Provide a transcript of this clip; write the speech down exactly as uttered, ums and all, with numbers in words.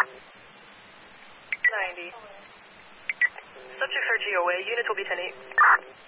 ninety. Subject for G O A, units will be ten eight.